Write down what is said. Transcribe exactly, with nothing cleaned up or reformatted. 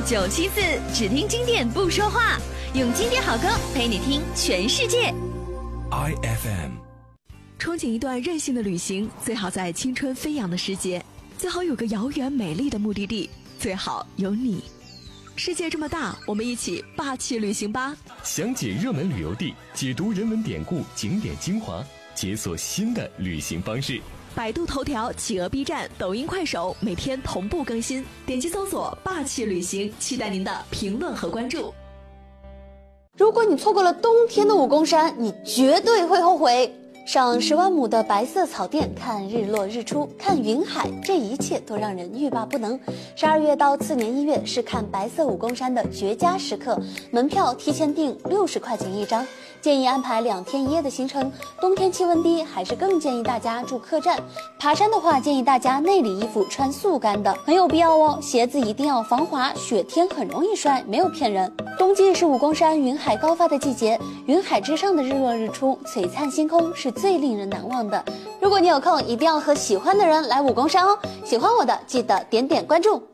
九七四，只听经典不说话，用经典好歌陪你听全世界。 I F M。 憧憬一段任性的旅行，最好在青春飞扬的时节，最好有个遥远美丽的目的地，最好有你。世界这么大，我们一起霸气旅行吧！ 详解热门旅游地，解读人文典故、景点精华，解锁新的旅行方式。 百度头条、企鹅 B 站、抖音、快手每天同步更新，点击搜索“霸气旅行”，期待您的评论和关注。 如果你错过了冬天的武功山，你绝对会后悔。上十万亩的白色草甸，看日落日出，看云海，这一切都让人欲罢不能。十二月到次年一月是看白色武功山的绝佳时刻，门票提前订六十块钱一张，建议安排两天一夜的行程。冬天气温低，还是更建议大家住客栈。爬山的话，建议大家内里衣服穿速干的，很有必要哦。鞋子一定要防滑，雪天很容易摔，没有骗人。冬季是武功山云海高发的季节，云海之上的日落日出，璀璨星空是最令人难忘的。如果你有空，一定要和喜欢的人来武功山哦。喜欢我的，记得点点关注。